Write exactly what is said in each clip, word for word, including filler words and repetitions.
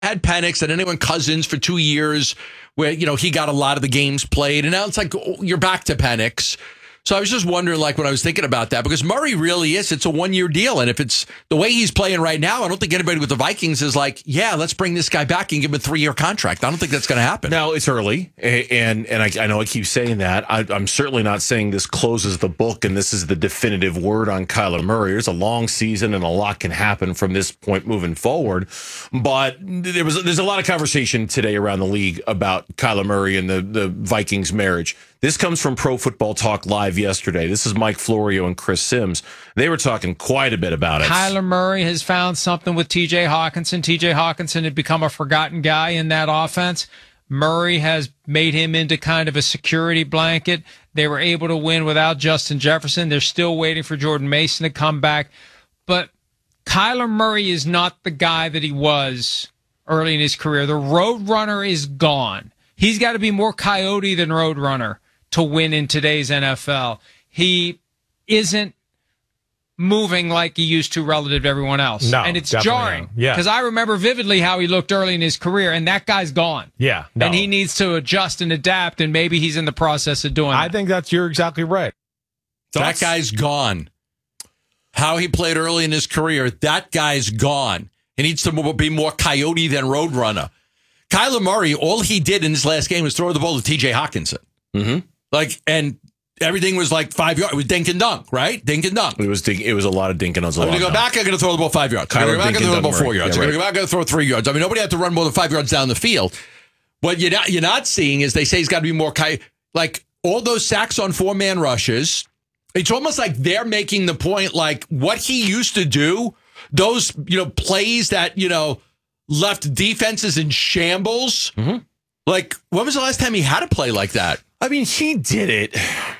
had Penix and anyone Cousins for two years where, you know, he got a lot of the games played. And now it's like, oh, you're back to Penix. So I was just wondering, like, when I was thinking about that, because Murray really is, it's a one-year deal. And if it's the way he's playing right now, I don't think anybody with the Vikings is like, yeah, let's bring this guy back and give him a three-year contract. I don't think that's going to happen. Now, it's early, and and I, I know I keep saying that. I, I'm certainly not saying this closes the book and this is the definitive word on Kyler Murray. It's a long season, and a lot can happen from this point moving forward. But there was there's a lot of conversation today around the league about Kyler Murray and the, the Vikings marriage. This comes from Pro Football Talk Live yesterday. This is Mike Florio and Chris Sims. They were talking quite a bit about it. Kyler Murray has found something with T J Hawkinson. T J Hawkinson had become a forgotten guy in that offense. Murray has made him into kind of a security blanket. They were able to win without Justin Jefferson. They're still waiting for Jordan Mason to come back. But Kyler Murray is not the guy that he was early in his career. The Roadrunner is gone. He's got to be more coyote than Roadrunner to win in today's N F L. He isn't moving like he used to relative to everyone else. No, and it's definitely jarring. not. Yeah. Because I remember vividly how he looked early in his career, and that guy's gone. Yeah. No. And he needs to adjust and adapt, and maybe he's in the process of doing I that. think that's, you're exactly right. That guy's gone. How he played early in his career, that guy's gone. He needs to be more coyote than Roadrunner. Kyler Murray, all he did in his last game was throw the ball to T J Hawkinson. Mm-hmm. Like, and everything was like five yards. It was dink and dunk, right? Dink and dunk. It was dink, it was a lot of dink and dunk. I'm going to go back. I'm going to throw the ball five yards. I'm going to go back and throw the ball four yards. I'm going to go back and throw three yards. I mean, nobody had to run more than five yards down the field. What you're not, you're not seeing is they say he's got to be more coy- like all those sacks on four man rushes. It's almost like they're making the point, like what he used to do, those, you know, plays that, you know, left defenses in shambles. Mm-hmm. Like, when was the last time he had a play like that? I mean, he did it.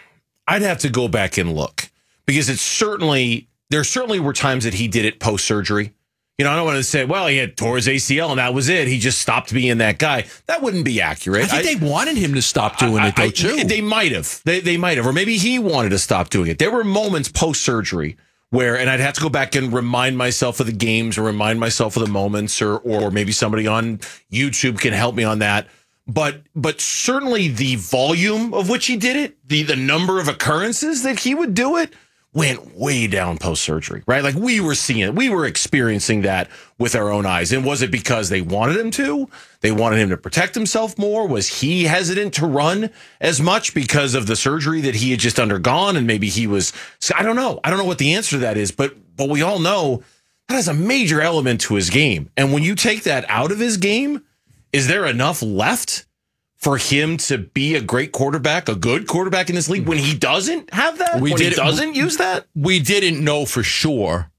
I'd have to go back and look because it's certainly, there certainly were times that he did it post-surgery. You know, I don't want to say, well, he had tore his A C L and that was it. He just stopped being that guy. That wouldn't be accurate. I think I, they wanted him to stop doing I, it, though, I, too. They might have. They, they might have. Or maybe he wanted to stop doing it. There were moments post-surgery where, and I'd have to go back and remind myself of the games or remind myself of the moments, or or maybe somebody on YouTube can help me on that. But but certainly the volume of which he did it, the the number of occurrences that he would do it, went way down post-surgery, right? Like we were seeing it. We were experiencing that with our own eyes. And was it because they wanted him to? They wanted him to protect himself more? Was he hesitant to run as much because of the surgery that he had just undergone? And maybe he was, I don't know. I don't know what the answer to that is, but but we all know that has a major element to his game. And when you take that out of his game, is there enough left for him to be a great quarterback, a good quarterback in this league when he doesn't have that? We when did, he doesn't use that? We didn't know for sure.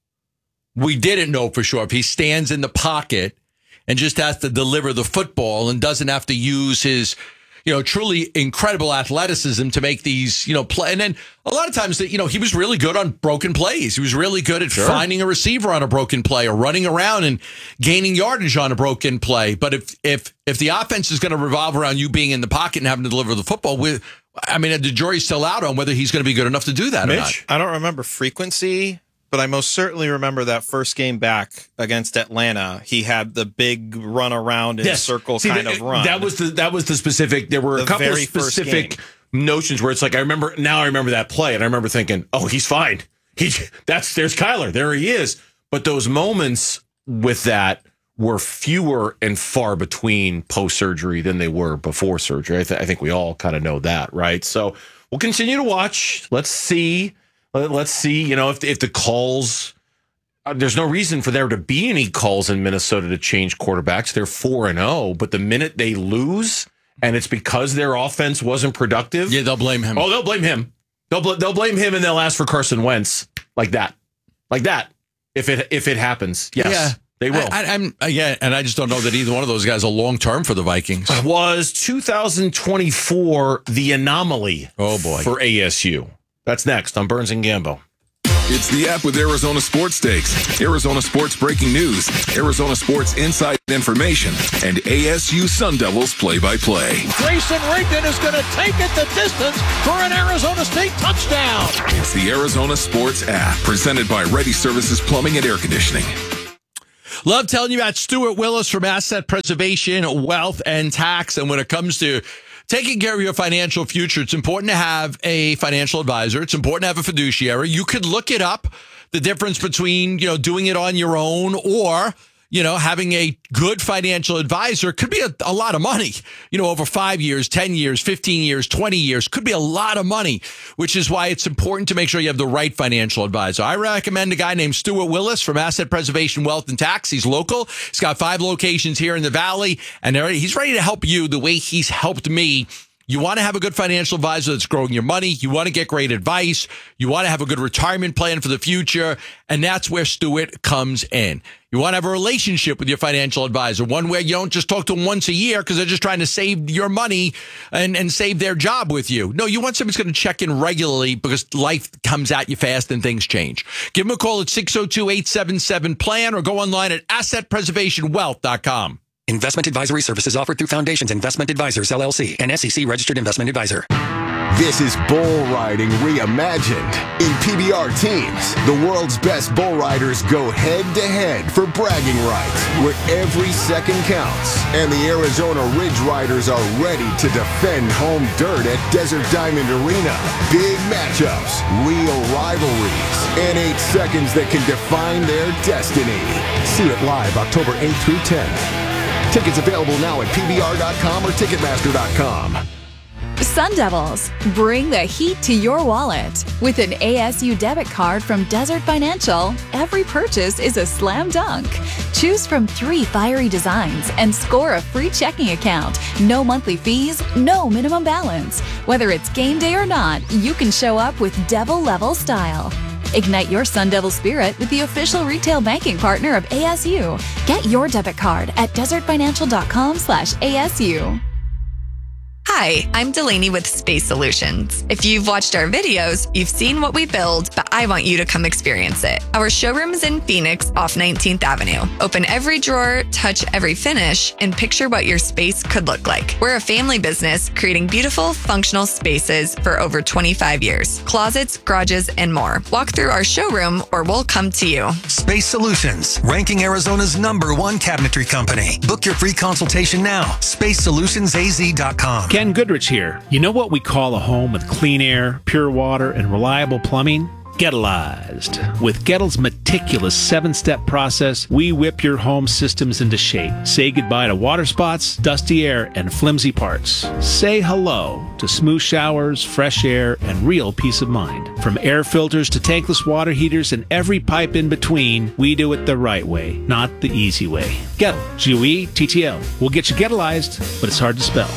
We didn't know for sure if he stands in the pocket and just has to deliver the football and doesn't have to use his, you know, truly incredible athleticism to make these, you know, play. And then a lot of times, you know, he was really good on broken plays. He was really good at sure. finding a receiver on a broken play or running around and gaining yardage on a broken play. But if if if the offense is going to revolve around you being in the pocket and having to deliver the football, with, I mean, the jury's still out on whether he's going to be good enough to do that Mitch, or not. I don't remember frequency, but I most certainly remember that first game back against Atlanta. He had the big run around and yes. circle See, kind the, of run. That was the that was the specific. There were the a couple of very specific notions where it's like I remember now. I remember that play, and I remember thinking, "Oh, he's fine. He that's there's Kyler. There he is." But those moments with that were fewer and far between post surgery than they were before surgery. I, th- I think we all kind of know that, right? So we'll continue to watch. Let's see. Let's see, you know, if if the calls, uh, there's no reason for there to be any calls in Minnesota to change quarterbacks. They're four and oh, but the minute they lose and it's because their offense wasn't productive. Yeah, they'll blame him. Oh, they'll blame him. They'll bl- they'll blame him and they'll ask for Carson Wentz like that. Like that. If it if it happens. Yes. Yeah. They will. I, I, I'm yeah, and I just don't know that either one of those guys are long term for the Vikings. Was two thousand twenty-four the anomaly? Oh boy, for A S U. That's next on Burns and Gambo. It's the app with Arizona Sports Stakes, Arizona Sports breaking news, Arizona Sports inside information, and A S U Sun Devils play-by-play. Grayson Rigdon is going to take it the distance for an Arizona State touchdown. It's the Arizona Sports app, presented by Ready Services Plumbing and Air Conditioning. Love telling you about Stuart Willis from Asset Preservation, Wealth, and Tax. And when it comes to taking care of your financial future, it's important to have a financial advisor. It's important to have a fiduciary. You could look it up, the difference between, you know, doing it on your own or, you know, having a good financial advisor could be a, a lot of money, you know, over five years, ten years, fifteen years, twenty years, could be a lot of money, which is why it's important to make sure you have the right financial advisor. I recommend a guy named Stuart Willis from Asset Preservation, Wealth, and Tax. He's local. He's got five locations here in the Valley, and he's ready to help you the way he's helped me. You want to have a good financial advisor that's growing your money. You want to get great advice. You want to have a good retirement plan for the future. And that's where Stuart comes in. You want to have a relationship with your financial advisor, one where you don't just talk to them once a year because they're just trying to save your money and, and save their job with you. No, you want somebody who's going to check in regularly because life comes at you fast and things change. Give them a call at six oh two, eight seven seven, PLAN or go online at asset preservation wealth dot com. Investment advisory services offered through Foundations Investment Advisors, L L C, an S E C registered investment advisor. This is bull riding reimagined. In P B R teams, the world's best bull riders go head to head for bragging rights, where every second counts. And the Arizona Ridge Riders are ready to defend home dirt at Desert Diamond Arena. Big matchups, real rivalries, and eight seconds that can define their destiny. See it live October eighth through tenth. Tickets available now at P B R dot com or Ticketmaster dot com. Sun Devils, bring the heat to your wallet. With an A S U debit card from Desert Financial, every purchase is a slam dunk. Choose from three fiery designs and score a free checking account. No monthly fees, no minimum balance. Whether it's game day or not, you can show up with Devil-level style. Ignite your Sun Devil spirit with the official retail banking partner of A S U. Get your debit card at desert financial dot com slash A S U. Hi, I'm Delaney with Space Solutions. If you've watched our videos, you've seen what we build, but I want you to come experience it. Our showroom is in Phoenix off nineteenth Avenue. Open every drawer, touch every finish, and picture what your space could look like. We're a family business creating beautiful, functional spaces for over twenty-five years. Closets, garages, and more. Walk through our showroom or we'll come to you. Space Solutions, ranking Arizona's number one cabinetry company. Book your free consultation now. space solutions a z dot com. Ken Goodrich here. You know what we call a home with clean air, pure water, and reliable plumbing? Gettleized. With Gettle's meticulous seven-step process, we whip your home systems into shape. Say goodbye to water spots, dusty air, and flimsy parts. Say hello to smooth showers, fresh air, and real peace of mind. From air filters to tankless water heaters and every pipe in between, we do it the right way, not the easy way. Gettle. G O E T T L. We'll get you Gettleized, but it's hard to spell.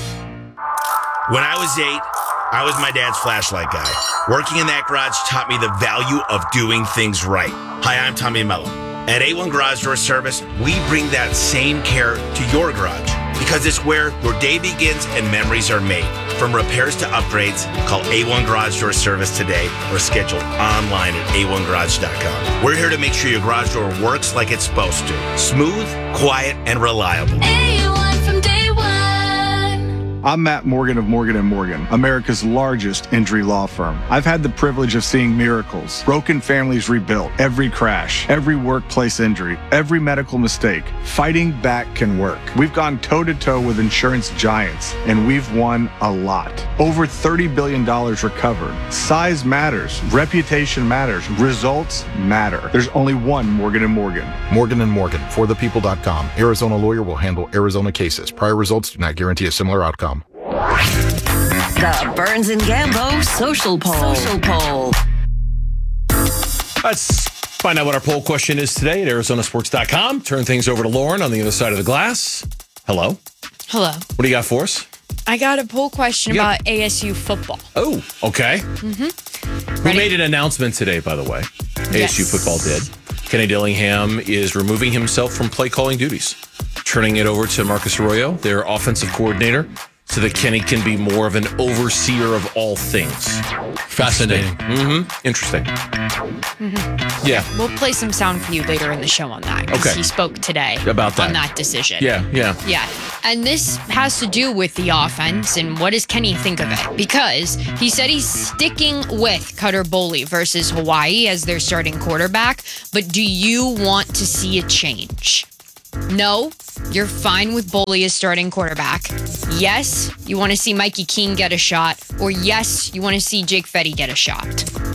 When I was eight, I was my dad's flashlight guy. Working in that garage taught me the value of doing things right. Hi, I'm Tommy Mello. At A one Garage Door Service, we bring that same care to your garage because it's where your day begins and memories are made. From repairs to upgrades, call A one Garage Door Service today or schedule online at a one garage dot com. We're here to make sure your garage door works like it's supposed to. Smooth, quiet, and reliable. A one from day one. I'm Matt Morgan of Morgan and Morgan, America's largest injury law firm. I've had the privilege of seeing miracles, broken families rebuilt, every crash, every workplace injury, every medical mistake. Fighting back can work. We've gone toe-to-toe with insurance giants, and we've won a lot. Over thirty billion dollars recovered. Size matters. Reputation matters. Results matter. There's only one Morgan and Morgan. Morgan and Morgan, for the people dot com. Arizona lawyer will handle Arizona cases. Prior results do not guarantee a similar outcome. The Burns and Gambo Social Poll. Social Poll. Let's find out what our poll question is today at arizona sports dot com. Turn things over to Lauren on the other side of the glass. Hello. Hello. What do you got for us? I got a poll question Yeah. about A S U football. Oh, okay. Mm-hmm. Who made an announcement today, by the way? A S U Yes. football did. Kenny Dillingham is removing himself from play calling duties, turning it over to Marcus Arroyo, their offensive coordinator, so that Kenny can be more of an overseer of all things. Fascinating. Mm-hmm. Interesting. Mm-hmm. Yeah. We'll play some sound for you later in the show on that. 'Cause Okay. He spoke today About that. on that decision. Yeah, yeah. Yeah. And this has to do with the offense and what does Kenny think of it? Because he said he's sticking with Cutter Boley versus Hawaii as their starting quarterback. But do you want to see a change? No, you're fine with Boley as starting quarterback. Yes, you want to see Mikey Keene get a shot. Or yes, you want to see Jake Fetty get a shot.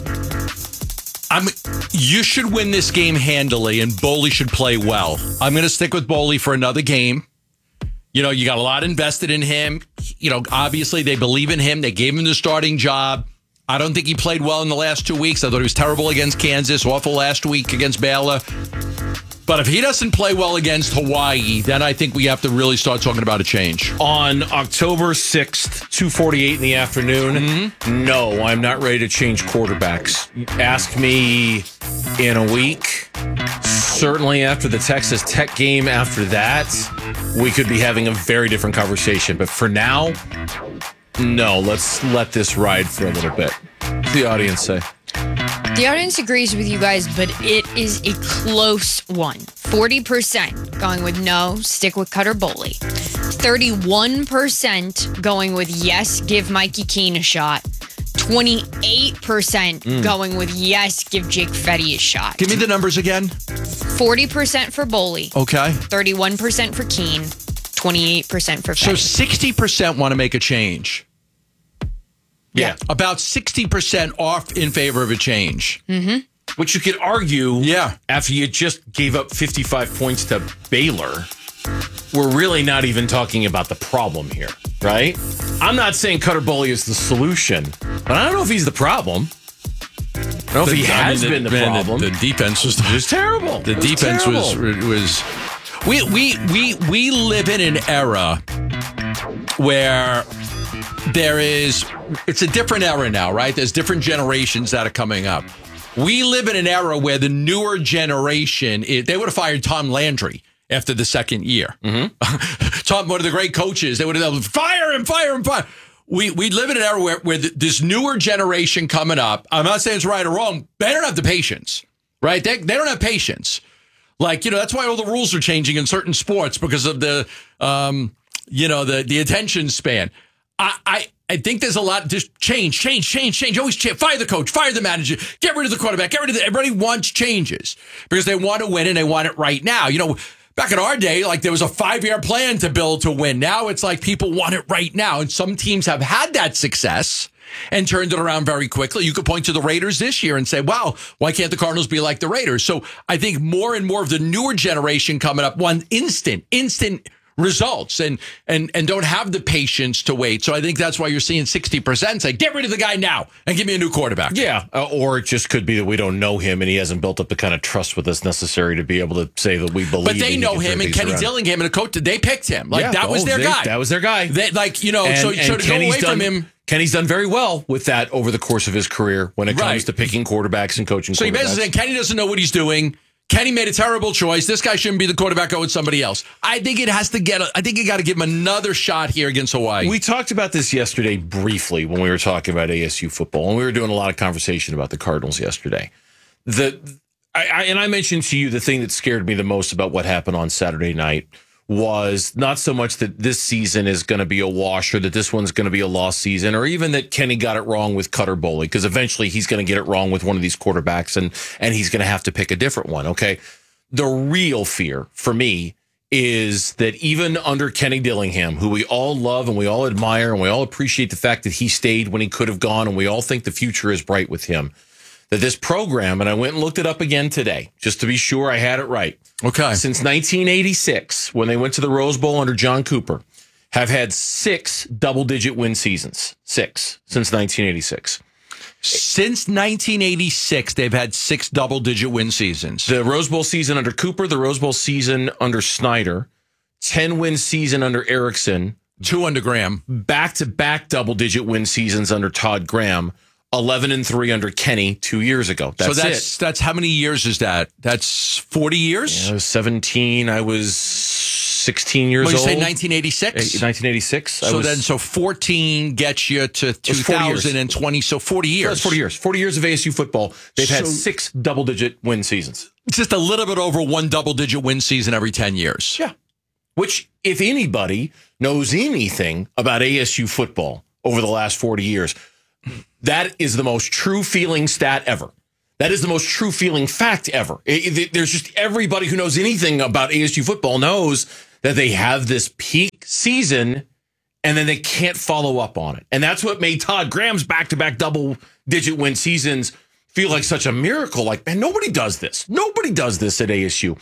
I'm. You should win this game handily, and Boley should play well. I'm going to stick with Boley for another game. You know, you got a lot invested in him. You know, obviously they believe in him. They gave him the starting job. I don't think he played well in the last two weeks. I thought he was terrible against Kansas, awful last week against Baylor. But if he doesn't play well against Hawaii, then I think we have to really start talking about a change. On October sixth, two forty-eight in the afternoon, mm-hmm. no, I'm not ready to change quarterbacks. Ask me in a week. Certainly after the Texas Tech game after that, we could be having a very different conversation. But for now, no, let's let this ride for a little bit. What's the audience say? The audience agrees with you guys, but it is a close one. forty percent going with no, stick with Cutter Boley. thirty-one percent going with yes, give Mikey Keene a shot. twenty-eight percent mm. going with yes, give Jake Fetty a shot. Give me the numbers again. forty percent for Boley. Okay. thirty-one percent for Keene. twenty-eight percent for Fetty. So sixty percent want to make a change. Yeah. About sixty percent off in favor of a change. Mm-hmm. Which you could argue, yeah, after you just gave up fifty-five points to Baylor, we're really not even talking about the problem here, right? I'm not saying Cutter Boley is the solution, but I don't know if he's the problem. I don't know if he has been the problem. The, the defense was, was terrible. The was defense terrible. was was we we we we live in an era where there is it's a different era now, right? There's different generations that are coming up. We live in an era where the newer generation, it, they would have fired Tom Landry after the second year. Mm-hmm. Tom, one of the great coaches, they would have fire him, fire him, fire. We we live in an era where, where the, this newer generation coming up, I'm not saying it's right or wrong, they don't have the patience, right? They, they don't have patience. Like, you know, that's why all the rules are changing in certain sports because of the, um, you know, the, the attention span. I, I I think there's a lot just change, change, change, change. Always change. Fire the coach, fire the manager, get rid of the quarterback, get rid of the. Everybody wants changes because they want to win and they want it right now. You know, back in our day, like there was a five year plan to build to win. Now it's like people want it right now, and some teams have had that success and turned it around very quickly. You could point to the Raiders this year and say, wow, why can't the Cardinals be like the Raiders? So I think more and more of the newer generation coming up want instant, instant results and and and don't have the patience to wait. So I think that's why you're seeing sixty percent say, get rid of the guy now and give me a new quarterback. Yeah, uh, or it just could be that we don't know him and he hasn't built up the kind of trust with us necessary to be able to say that we believe. But they he know can him and Kenny around. Dillingham and the coach, they picked him. Like yeah, that was oh, their they, guy. That was their guy. They, like, you know, and, so, and so to go away done, from him. Kenny's done very well with that over the course of his career when it Right. comes to picking quarterbacks and coaching So you basically saying Kenny doesn't know what he's doing. Kenny made a terrible choice. This guy shouldn't be the quarterback. Go with somebody else. I think it has to get. A, I think you got to give him another shot here against Hawaii. We talked about this yesterday briefly when we were talking about A S U football, and we were doing a lot of conversation about the Cardinals yesterday. The I, I, and I mentioned to you the thing that scared me the most about what happened on Saturday night was not so much that this season is going to be a wash or that this one's going to be a lost season or even that Kenny got it wrong with Cutter Boley, because eventually he's going to get it wrong with one of these quarterbacks and, and he's going to have to pick a different one. Okay. The real fear for me is that even under Kenny Dillingham, who we all love and we all admire and we all appreciate the fact that he stayed when he could have gone and we all think the future is bright with him, that this program, and I went and looked it up again today, just to be sure I had it right. Okay. Since nineteen eighty-six, when they went to the Rose Bowl under John Cooper, have had six double-digit win seasons. Six since nineteen eighty-six. Since nineteen eighty-six, they've had six double-digit win seasons. The Rose Bowl season under Cooper, the Rose Bowl season under Snyder, ten-win season under Erickson, two under Graham, back-to-back double-digit win seasons under Todd Graham, eleven and three under Kenny two years ago. That's so that's it. that's how many years is that? That's forty years? Yeah, I was seventeen. I was sixteen years well, you old. say nineteen eighty-six? nineteen eighty-six. So was, then, so fourteen gets you to two thousand twenty. So forty years. So that's forty years. forty years of A S U football. They've so, had six double-digit win seasons. It's just a little bit over one double-digit win season every ten years. Yeah. Which, if anybody knows anything about A S U football over the last forty years, that is the most true feeling stat ever. That is the most true feeling fact ever. It, it, there's just everybody who knows anything about A S U football knows that they have this peak season and then they can't follow up on it. And that's what made Todd Graham's back-to-back double-digit win seasons feel like such a miracle. Like, man, nobody does this. Nobody does this at A S U.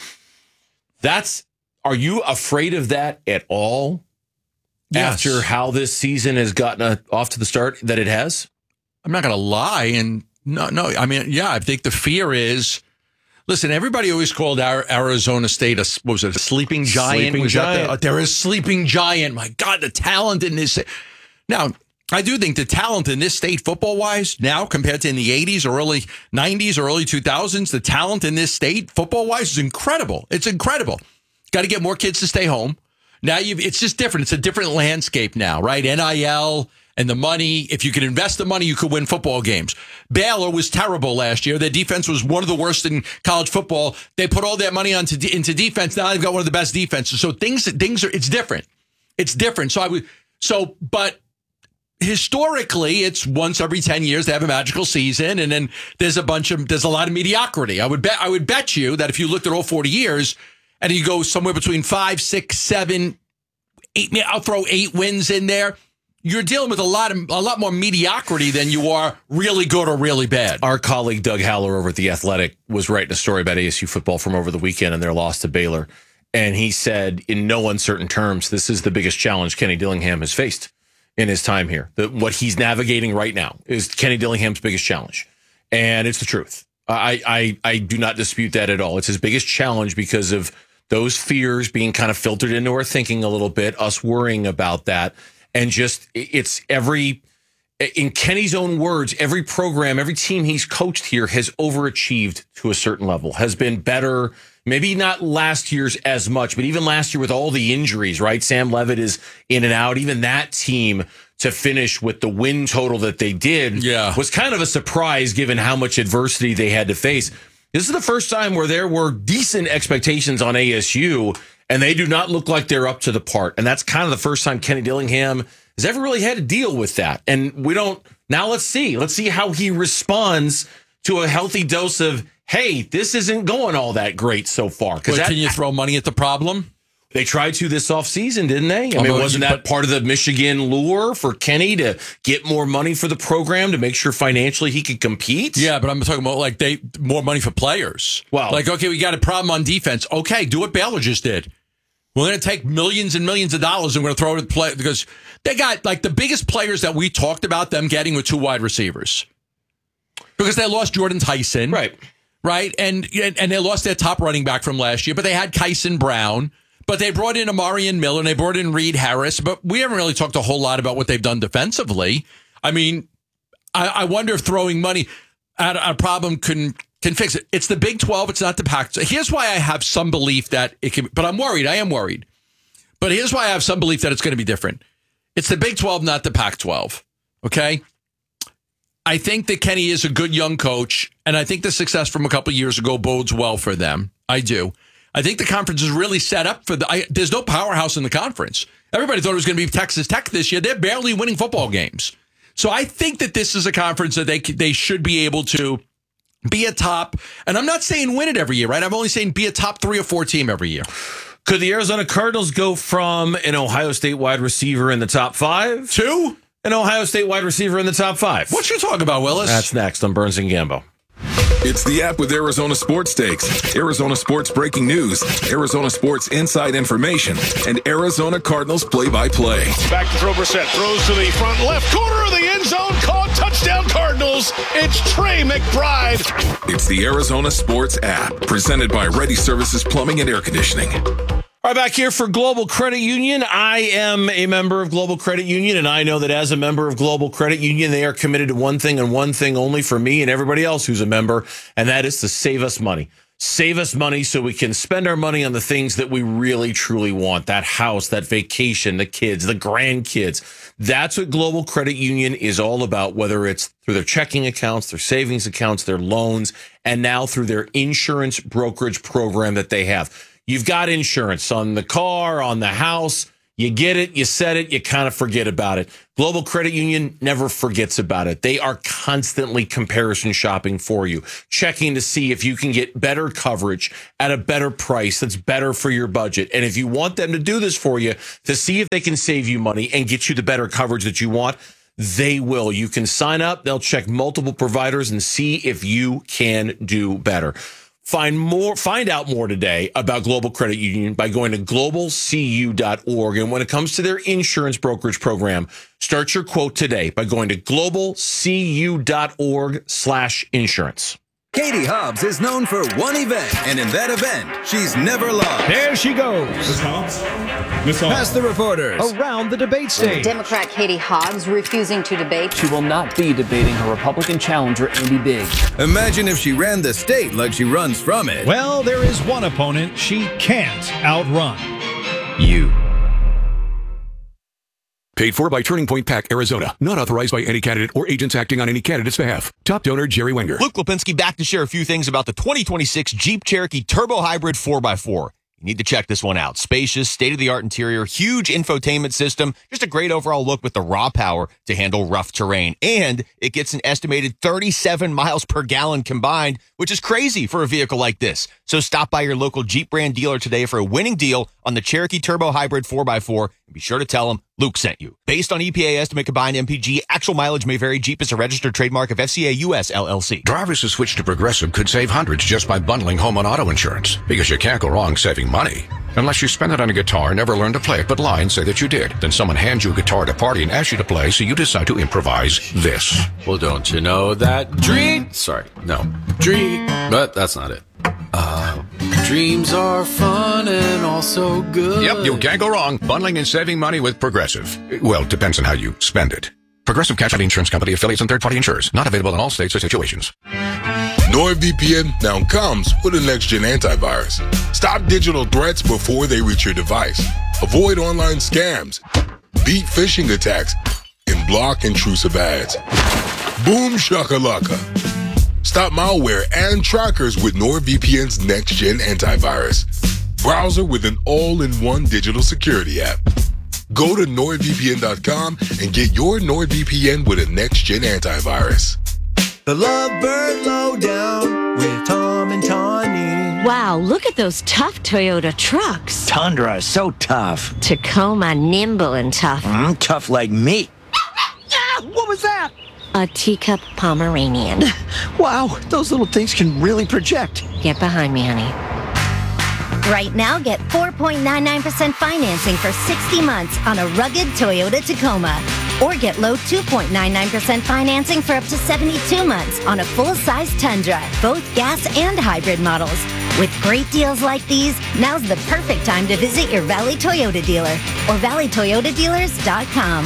That's, are you afraid of that at all? Yes. After how this season has gotten a, off to the start that it has? I'm not going to lie. And no, no, I mean, yeah, I think the fear is, listen, everybody always called our Arizona State a, what was it, a sleeping giant? Sleeping was giant. That the, they're a sleeping giant. My God, the talent in this. Now, I do think the talent in this state football-wise now compared to in the eighties or early nineties or early two thousands, the talent in this state football-wise is incredible. It's incredible. Got to get more kids to stay home. Now you've, it's just different. It's a different landscape now, right? N I L and the money. If you could invest the money, you could win football games. Baylor was terrible last year. Their defense was one of the worst in college football. They put all their money onto into defense. Now they've got one of the best defenses. So things things are it's different. It's different. So I would so but historically, it's once every ten years they have a magical season, and then there's a bunch of there's a lot of mediocrity. I would bet I would bet you that if you looked at all forty years. And you go somewhere between five, six, seven, eight. I'll throw eight wins in there. You're dealing with a lot of a lot more mediocrity than you are really good or really bad. Our colleague Doug Haller over at The Athletic was writing a story about A S U football from over the weekend and their loss to Baylor. And he said, in no uncertain terms, this is the biggest challenge Kenny Dillingham has faced in his time here. The, what he's navigating right now is Kenny Dillingham's biggest challenge. And it's the truth. I, I, I do not dispute that at all. It's his biggest challenge because of those fears being kind of filtered into our thinking a little bit, us worrying about that. And just, it's every, in Kenny's own words, every program, every team he's coached here has overachieved to a certain level, has been better. Maybe not last year's as much, but even last year with all the injuries, right? Sam Levitt is in and out. Even that team to finish with the win total that they did yeah. was kind of a surprise given how much adversity they had to face. This is the first time where there were decent expectations on A S U, and they do not look like they're up to the part. And that's kind of the first time Kenny Dillingham has ever really had to deal with that. And we don't, now let's see. Let's see how he responds to a healthy dose of, hey, this isn't going all that great so far. Wait, that, can you throw money at the problem? They tried to this offseason, didn't they? I mean, Although, wasn't that but, part of the Michigan lure for Kenny to get more money for the program to make sure financially he could compete? Yeah, but I'm talking about like they more money for players. Wow. Like, okay, we got a problem on defense. Okay, do what Baylor just did. We're going to take millions and millions of dollars and we're going to throw it at the play because they got like the biggest players that we talked about them getting with two wide receivers because they lost Jordan Tyson. Right. Right. And, and they lost their top running back from last year, but they had Kyson Brown. But they brought in Amarian Miller and they brought in Reed Harris. But we haven't really talked a whole lot about what they've done defensively. I mean, I, I wonder if throwing money at a problem can can fix it. It's the Big twelve. It's not the Pac twelve. Here's why I have some belief that it can. But I'm worried. I am worried. But here's why I have some belief that it's going to be different. It's the Big twelve, not the Pac twelve. Okay? I think that Kenny is a good young coach. And I think the success from a couple of years ago bodes well for them. I do. I think the conference is really set up for the. I, there's no powerhouse in the conference. Everybody thought it was going to be Texas Tech this year. They're barely winning football games. So I think that this is a conference that they they should be able to be a top. And I'm not saying win it every year, right? I'm only saying be a top three or four team every year. Could the Arizona Cardinals go from an Ohio State wide receiver in the top five to an Ohio State wide receiver in the top five? What you talking about, Willis? That's next on Burns and Gambo. It's the app with Arizona Sports Stakes, Arizona Sports breaking news, Arizona Sports inside information, and Arizona Cardinals play-by-play. Back to throw Brissett. Throws to the front left corner of the end zone. Caught. Touchdown Cardinals. It's Trey McBride. It's the Arizona Sports app, presented by Ready Services Plumbing and Air Conditioning. All right, back here for Global Credit Union. I am a member of Global Credit Union, and I know that as a member of Global Credit Union, they are committed to one thing and one thing only for me and everybody else who's a member, and that is to save us money. Save us money so we can spend our money on the things that we really, truly want. That house, that vacation, the kids, the grandkids. That's what Global Credit Union is all about, whether it's through their checking accounts, their savings accounts, their loans, and now through their insurance brokerage program that they have. You've got insurance on the car, on the house. You get it, you said it, you kind of forget about it. Global Credit Union never forgets about it. They are constantly comparison shopping for you, checking to see if you can get better coverage at a better price that's better for your budget. And if you want them to do this for you, to see if they can save you money and get you the better coverage that you want, they will. You can sign up. They'll check multiple providers and see if you can do better. Find more, find out more today about Global Credit Union by going to global c u dot org. And when it comes to their insurance brokerage program, start your quote today by going to global c u dot org slash insurance. Katie Hobbs is known for one event, and in that event, she's never lost. There she goes. Miss Hobbs? Miss Hobbs. Past the reporters. Around the debate stage. Democrat Katie Hobbs refusing to debate. She will not be debating her Republican challenger, Andy Bigg. Imagine if she ran the state like she runs from it. Well, there is one opponent she can't outrun. You. Paid for by Turning Point Pack, Arizona. Not authorized by any candidate or agents acting on any candidate's behalf. Top donor, Jerry Wenger. Luke Lipinski back to share a few things about the twenty twenty-six Jeep Cherokee Turbo Hybrid four by four. You need to check this one out. Spacious, state-of-the-art interior, huge infotainment system, just a great overall look with the raw power to handle rough terrain. And it gets an estimated thirty-seven miles per gallon combined, which is crazy for a vehicle like this. So stop by your local Jeep brand dealer today for a winning deal on the Cherokee Turbo Hybrid four by four. And be sure to tell them Luke sent you. Based on E P A estimate combined M P G, actual mileage may vary. Jeep is a registered trademark of F C A U S L L C. Drivers who switch to Progressive could save hundreds just by bundling home and auto insurance. Because you can't go wrong saving money. Unless you spend it on a guitar, never learn to play it, but lie and say that you did. Then someone hands you a guitar at a party and asks you to play, so you decide to improvise this. Well, don't you know that dream... Sorry, no. Dream... But that's not it. Uh, dreams are fun and also good. Yep, you can't go wrong. Bundling and saving money with Progressive. Well, depends on how you spend it. Progressive Casualty Insurance Company, affiliates, and third-party insurers. Not available in all states or situations. NordVPN now comes with a next-gen antivirus. Stop digital threats before they reach your device. Avoid online scams. Beat phishing attacks. And block intrusive ads. Boom shakalaka. Stop malware and trackers with NordVPN's next-gen antivirus. Browser with an all-in-one digital security app. Go to nord v p n dot com and get your NordVPN with a next-gen antivirus. The Lovebird Lowdown with Tom and Tawny. Wow, look at those tough Toyota trucks. Tundra is so tough. Tacoma, nimble and tough. Mm, tough like me. Ah, what was that? A teacup Pomeranian. Wow, those little things can really project. Get behind me, honey. Right now, get four point nine nine percent financing for sixty months on a rugged Toyota Tacoma. Or get low two point nine nine percent financing for up to seventy-two months on a full-size Tundra, both gas and hybrid models. With great deals like these, now's the perfect time to visit your Valley Toyota dealer or valley toyota dealers dot com.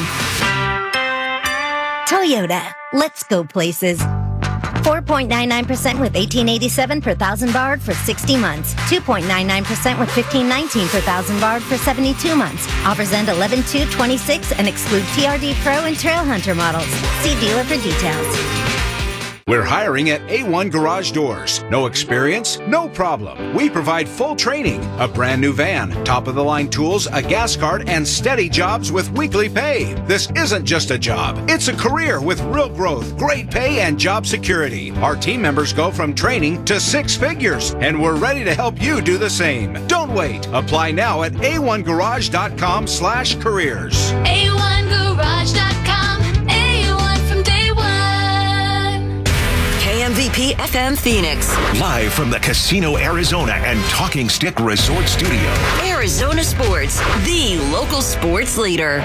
Toyota, let's go places. four point nine nine percent with eighteen eighty-seven per thousand borrowed for sixty months. two point nine nine percent with fifteen nineteen per thousand borrowed for seventy-two months. Offers end eleven two twenty-six and exclude T R D Pro and Trail Hunter models. See dealer for details. We're hiring at A one Garage Doors. No experience? No problem. We provide full training, a brand new van, top-of-the-line tools, a gas card, and steady jobs with weekly pay. This isn't just a job. It's a career with real growth, great pay, and job security. Our team members go from training to six figures, and we're ready to help you do the same. Don't wait. Apply now at a one garage dot com slash careers. A one garage dot com. A one from day one. K M V P F M Phoenix. Live from the Casino Arizona and Talking Stick Resort Studio. Arizona Sports, the local sports leader.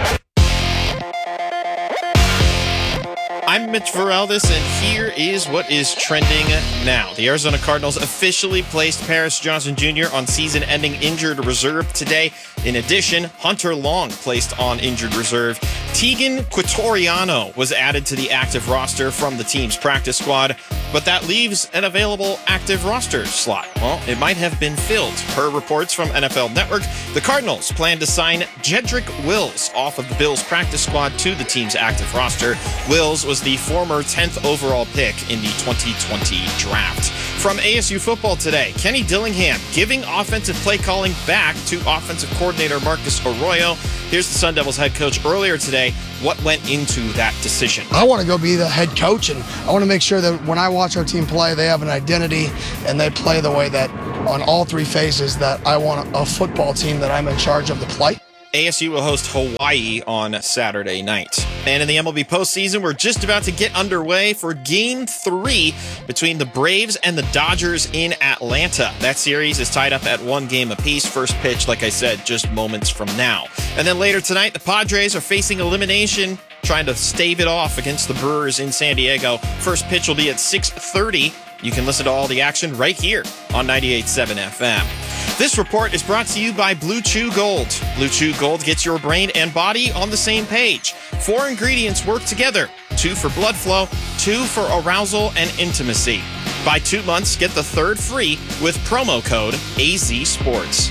I'm Mitch Varaldis, and here is what is trending now. The Arizona Cardinals officially placed Paris Johnson Junior on season-ending injured reserve today. In addition, Hunter Long placed on injured reserve. Tegan Quatoriano was added to the active roster from the team's practice squad, but that leaves an available active roster slot. Well, it might have been filled. Per reports from N F L Network, the Cardinals plan to sign Jedrick Wills off of the Bills practice squad to the team's active roster. Wills was the former tenth overall pick in the twenty twenty draft. From A S U football today, Kenny Dillingham giving offensive play calling back to offensive coordinator Marcus Arroyo. Here's the Sun Devils head coach earlier today. What went into that decision? I want to go be the head coach, and I want to make sure that when I watch our team play, they have an identity and they play the way that on all three phases that I want a football team that I'm in charge of the play. A S U will host Hawaii on Saturday night. And in the M L B postseason, we're just about to get underway for Game three between the Braves and the Dodgers in Atlanta. That series is tied up at one game apiece. First pitch, like I said, just moments from now. And then later tonight, the Padres are facing elimination, trying to stave it off against the Brewers in San Diego. First pitch will be at six thirty. You can listen to all the action right here on ninety-eight point seven F M. This report is brought to you by Blue Chew Gold. Blue Chew Gold gets your brain and body on the same page. Four ingredients work together. Two for blood flow, two for arousal and intimacy. Buy two months, get the third free with promo code A Z Sports.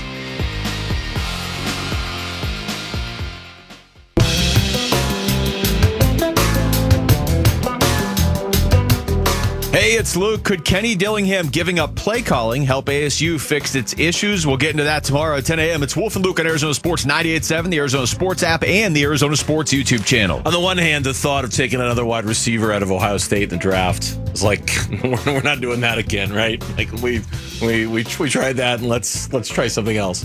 Hey, it's Luke. Could Kenny Dillingham giving up play calling help A S U fix its issues? We'll get into that tomorrow at ten a.m. It's Wolf and Luke on Arizona Sports ninety-eight point seven, the Arizona Sports app, and the Arizona Sports YouTube channel. On the one hand, the thought of taking another wide receiver out of Ohio State in the draft is like, we're not doing that again, right? Like we we we we tried that, and let's let's try something else.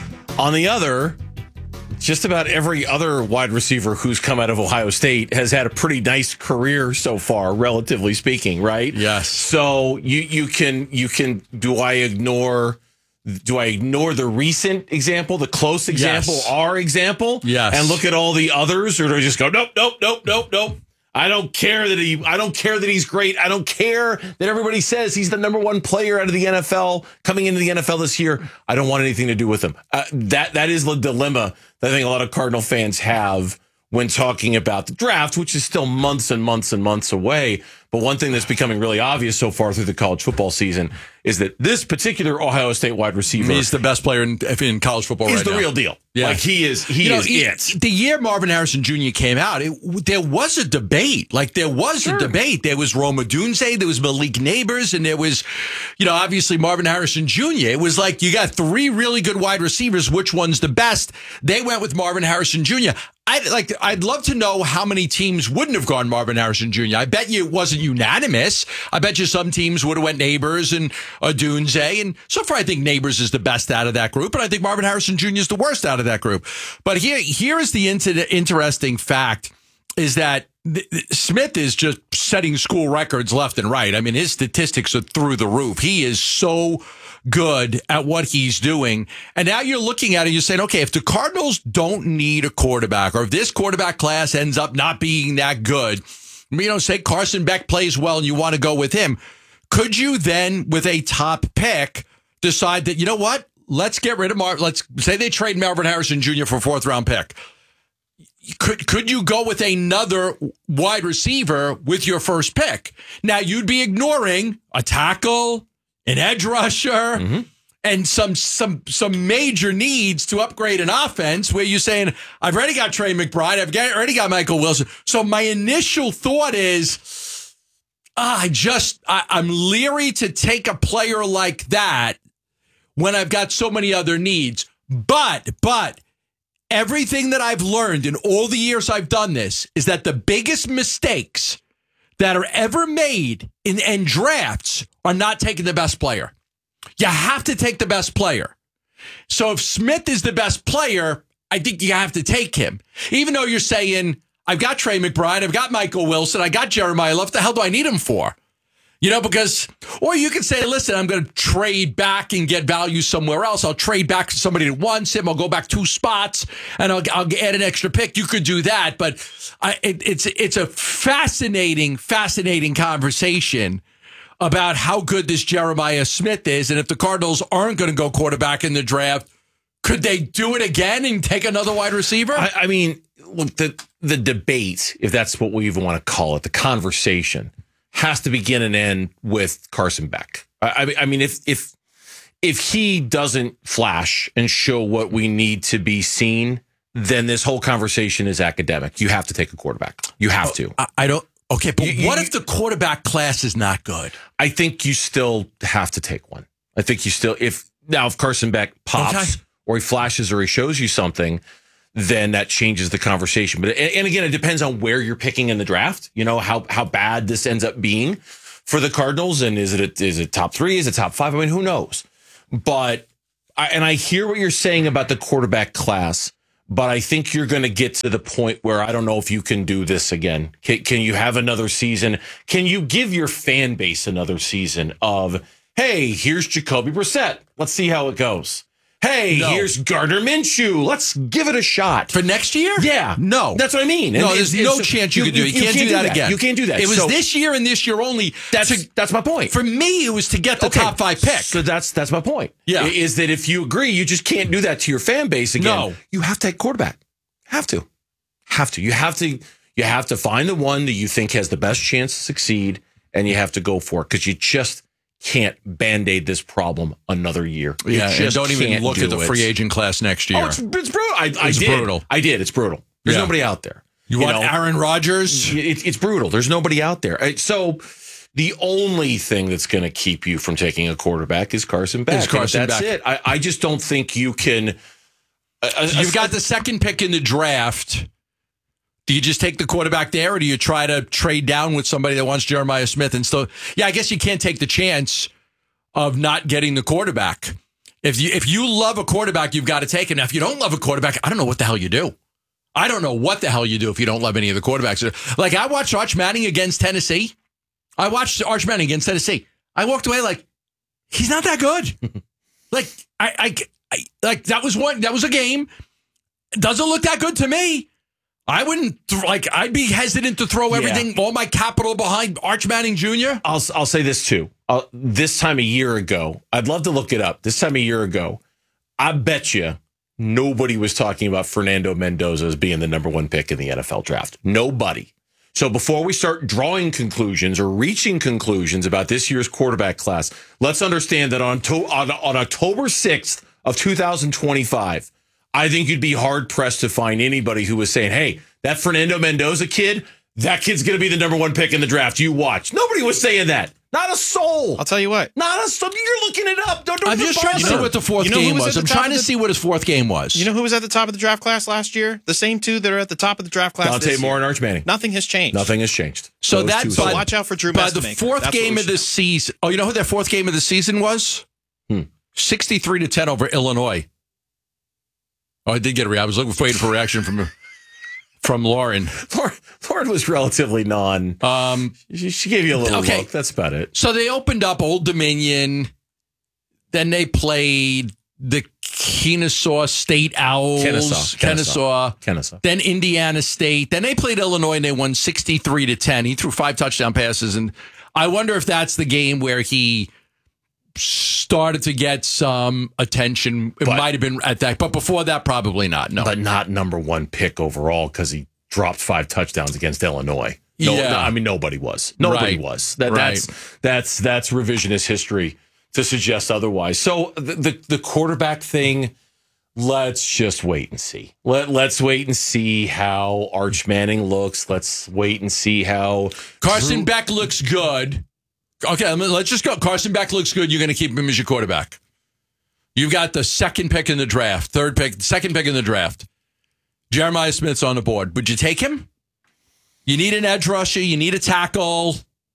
On the other, just about every other wide receiver who's come out of Ohio State has had a pretty nice career so far, relatively speaking, right? Yes. So you you can you can do I ignore do I ignore the recent example, the close example, Yes. our example, Yes. and look at all the others, or do I just go nope, nope, nope, nope, nope? I don't care that he. I don't care that he's great. I don't care that everybody says he's the number one player out of the N F L coming into the N F L this year. I don't want anything to do with him. Uh, that that is the dilemma that I think a lot of Cardinal fans have when talking about the draft, which is still months and months and months away. But one thing that's becoming really obvious so far through the college football season is that this particular Ohio State wide receiver He's the best player in, in college football right is the now. real deal. Yeah. Like he is, he You know, is he- it. The year Marvin Harrison Junior came out, it, there was a debate. Like there was Sure. a debate. There was Rome Odunze, there was Malik Neighbors, and there was, you know, obviously Marvin Harrison Junior It was like you got three really good wide receivers. Which one's the best? They went with Marvin Harrison Junior I'd like. I'd love to know how many teams wouldn't have gone Marvin Harrison Junior I bet you it wasn't unanimous. I bet you some teams would have went Neighbors and Odunze, and so far I think Neighbors is the best out of that group, and I think Marvin Harrison Junior is the worst out of that group. But here, here is the inter- interesting fact: is that th- th- Smith is just setting school records left and right. I mean, his statistics are through the roof. He is so good at what he's doing. And now you're looking at it, you're saying, okay, if the Cardinals don't need a quarterback, or if this quarterback class ends up not being that good, you know, say Carson Beck plays well and you want to go with him, could you then, with a top pick, decide that, you know what, let's get rid of Marvin, let's say they trade Marvin Harrison Junior for a fourth round pick. Could could you go with another wide receiver with your first pick? Now, you'd be ignoring a tackle, an edge rusher, mm-hmm. and some some some major needs to upgrade an offense where you're saying, I've already got Trey McBride, I've got, already got Michael Wilson. So my initial thought is, ah, I just, I, I'm leery to take a player like that when I've got so many other needs. But, but, everything that I've learned in all the years I've done this is that the biggest mistakes that are ever made in, in drafts are not taking the best player. You have to take the best player. So if Smith is the best player, I think you have to take him. Even though you're saying, I've got Trey McBride, I've got Michael Wilson, I got Jeremiah Love, what the hell do I need him for? You know, because, or you can say, listen, I'm going to trade back and get value somewhere else. I'll trade back to somebody that wants him. I'll go back two spots and I'll, I'll add an extra pick. You could do that. But I, it, it's, it's a fascinating, fascinating conversation about how good this Jeremiah Smith is. And if the Cardinals aren't going to go quarterback in the draft, could they do it again and take another wide receiver? I, I mean, look, the, the debate, if that's what we even want to call it, the conversation has to begin and end with Carson Beck. I, I mean, if if if he doesn't flash and show what we need to be seen, then this whole conversation is academic. You have to take a quarterback. You have to. I, I don't. Okay, but You- what you- if the quarterback class is not good? I think you still have to take one. I think you still, if now if Carson Beck pops Okay. or he flashes or he shows you something, then that changes the conversation. But and, and again, it depends on where you're picking in the draft. You know how how bad this ends up being for the Cardinals, and is it a, is it top three? Is it top five? I mean, who knows? But I, and I hear what you're saying about the quarterback class. But I think you're going to get to the point where I don't know if you can do this again. Can, can you have another season? Can you give your fan base another season of, hey, here's Jacoby Brissett. Let's see how it goes. Hey, No. here's Gardner Minshew. Let's give it a shot. For next year? Yeah. No. That's what I mean. No, And there's it's- no it's- chance you, could do it. You, can't, do that, again. You can't do that. It was So this year and this year only. That's to- that's my point. For me, it was to get the Okay. top five pick. So that's that's my point. Yeah. Is that if you agree, you just can't do that to your fan base again. No. You have to take quarterback. Have to. Have to. You have to you have to find the one that you think has the best chance to succeed, and you have to go for it because you just can't band-aid this problem another year. You Yeah, and just don't even can't look do at the it. free agent class next year. Oh, it's, it's brutal. I, I It's did. brutal. I did. It's brutal. There's Yeah. nobody out there. You, want know? Aaron Rodgers? It, it's brutal. There's nobody out there. Uh, So the only thing that's going to keep you from taking a quarterback is Carson Beck. Is Carson And if that's Beck. it. I, I just don't think you can. Uh, You've got the second pick in the draft. Do you just take the quarterback there, or do you try to trade down with somebody that wants Jeremiah Smith and still? Yeah, I guess you can't take the chance of not getting the quarterback. If you if you love a quarterback, you've got to take it. Now, if you don't love a quarterback, I don't know what the hell you do. I don't know what the hell you do if you don't love any of the quarterbacks. Like, I watched Arch Manning against Tennessee. I watched Arch Manning against Tennessee. I walked away like, he's not that good. like, I, I, I, like that was one. That was a game. It doesn't look that good to me. I wouldn't th- like. I'd be hesitant to throw everything, all my capital behind Arch Manning Junior I'll I'll say this too. Uh, this time a year ago, I'd love to look it up. This time a year ago, I bet you nobody was talking about Fernando Mendoza as being the number one pick in the N F L draft. Nobody. So before we start drawing conclusions or reaching conclusions about this year's quarterback class, let's understand that on to- on, on October sixth of two thousand twenty-five, I think you'd be hard pressed to find anybody who was saying, hey, that Fernando Mendoza kid, that kid's going to be the number one pick in the draft. You watch. Nobody was saying that. Not a soul. I'll tell you what. Not a soul. You're looking it up. Don't, don't I'm just trying to see what the fourth You know who game was was. at I'm the top trying of to the- see what his fourth game was. You know who was at the top of the draft class last year? The same two that are at the top of the draft class Dante this Moore year. and Arch Manning. Nothing has changed. Nothing has changed. So Those that's two So by, solid. watch out for Drew by the Mestemaker. fourth That's what game we of the should season. Oh, you know who their fourth game of the season was? Hmm. sixty-three to ten over Illinois. Oh, I did get a reaction. I was looking waiting for a reaction from from Lauren. Lauren, Lauren was relatively non. Um, she, she gave you a little okay. look. That's about it. So they opened up Old Dominion. Then they played the Kennesaw State Owls. Kennesaw. Kennesaw. Kennesaw. Then Indiana State. Then they played Illinois and they won sixty-three to ten. He threw five touchdown passes. And I wonder if that's the game where he started to get some attention. It But- might have been at that. But before that, probably not. No. But not number one pick overall because he dropped five touchdowns against Illinois. No, Yeah. no, I mean nobody was. Nobody Right. was. That, Right. That's that's that's revisionist history to suggest otherwise. So the, the the quarterback thing. Let's just wait and see. Let Let's wait and see how Arch Manning looks. Let's wait and see how Carson Drew- Beck looks good. Okay, I mean, let's just go. Carson Beck looks good. You're going to keep him as your quarterback. You've got the second pick in the draft, third pick, second pick in the draft. Jeremiah Smith's on the board. Would you take him? You need an edge rusher. You need a tackle.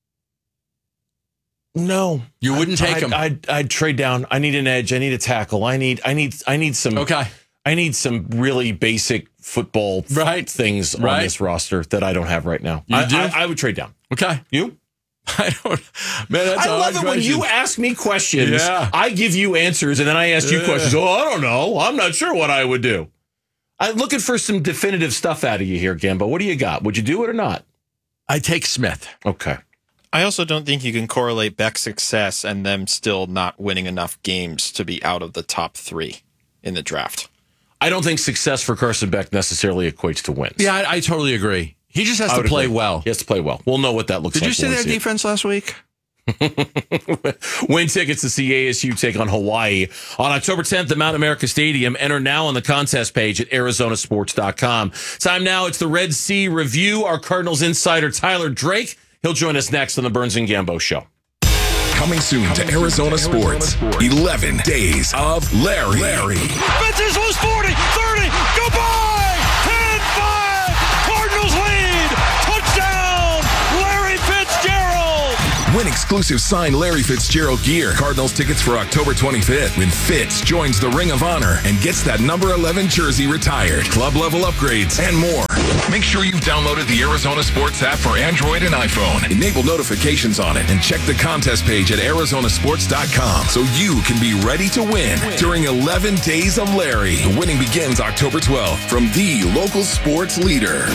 No, you wouldn't take I'd, him. I'd, I'd trade down. I need an edge. I need a tackle. I need. I need. I need some. Okay. I need some really basic football Right. things Right. on this roster that I don't have right now. You I, do? I, I would trade down. Okay. You? I don't. Man, that's I a love hard it when question. you ask me questions. Yeah. I give you answers, and then I ask you Yeah. questions. Oh, I don't know. I'm not sure what I would do. I'm looking for some definitive stuff out of you here, Gambo. What do you got? Would you do it or not? I take Smith. Okay. I also don't think you can correlate Beck's success and them still not winning enough games to be out of the top three in the draft. I don't think success for Carson Beck necessarily equates to wins. Yeah, I, I totally agree. He just has I to would play agree. well. He has to play well. We'll know what that looks Did like. you see when we their see it. defense last week? Win tickets to see A S U take on Hawaii on October tenth at Mount America Stadium. Enter now on the contest page at Arizona Sports dot com. Time now, it's the Red Sea Review. Our Cardinals insider, Tyler Drake. He'll join us next on the Burns and Gambo Show. Coming soon to Arizona Sports. eleven days of Larry. Larry. Fences lose forty, thirty, goodbye! ten five, Cardinals lead! Touchdown, Larry Fitzgerald! Win exclusive signed Larry Fitzgerald gear. Cardinals tickets for October twenty-fifth when Fitz joins the Ring of Honor and gets that number eleven jersey retired. Club level upgrades and more. Make sure you've downloaded the Arizona Sports app for Android and iPhone. Enable notifications on it and check the contest page at Arizona Sports dot com so you can be ready to win during eleven days of Larry. The winning begins October twelfth from the local sports leader.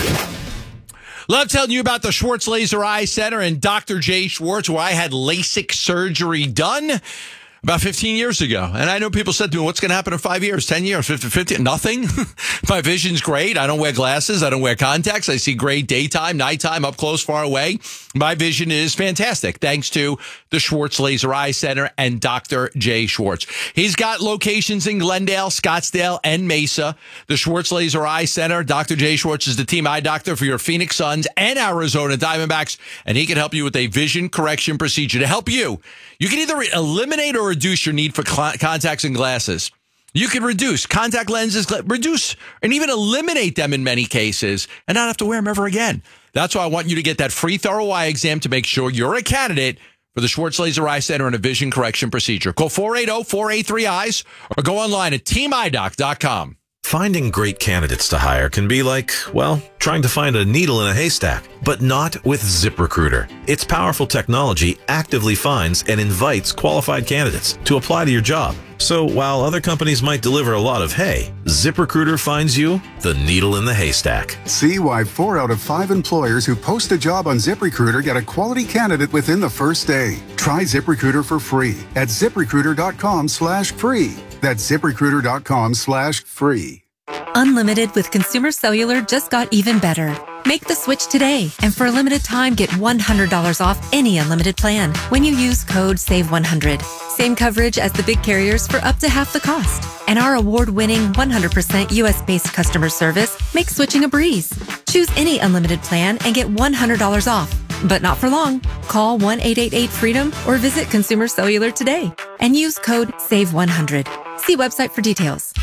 Love telling you about the Schwartz Laser Eye Center and Doctor Jay Schwartz, where I had LASIK surgery done about fifteen years ago. And I know people said to me, what's going to happen in five years, ten years, fifty, fifty? Nothing. My vision's great. I don't wear glasses. I don't wear contacts. I see great daytime, nighttime, up close, far away. My vision is fantastic, thanks to the Schwartz Laser Eye Center and Doctor Jay Schwartz. He's got locations in Glendale, Scottsdale, and Mesa. The Schwartz Laser Eye Center, Doctor Jay Schwartz is the team eye doctor for your Phoenix Suns and Arizona Diamondbacks, and he can help you with a vision correction procedure. To help you, you can either eliminate or reduce your need for cl- contacts and glasses. You can reduce contact lenses, reduce, and even eliminate them in many cases and not have to wear them ever again. That's why I want you to get that free thorough eye exam to make sure you're a candidate for the Schwartz Laser Eye Center and a vision correction procedure. Call four eight zero, four eight three, eyes or go online at team eye doc dot com. Finding great candidates to hire can be like, well, trying to find a needle in a haystack, but not with ZipRecruiter. Its powerful technology actively finds and invites qualified candidates to apply to your job. So while other companies might deliver a lot of hay, ZipRecruiter finds you the needle in the haystack. See why four out of five employers who post a job on ZipRecruiter get a quality candidate within the first day. Try ZipRecruiter for free at ZipRecruiter.com slash free. That's ZipRecruiter.com slash free. Unlimited with Consumer Cellular just got even better. Make the switch today, and for a limited time, get one hundred dollars off any unlimited plan when you use code save one hundred. Same coverage as the big carriers for up to half the cost. And our award-winning one hundred percent U S-based customer service makes switching a breeze. Choose any unlimited plan and get one hundred dollars off. But not for long. Call one eight eight eight freedom or visit Consumer Cellular today and use code save one hundred. See website for details.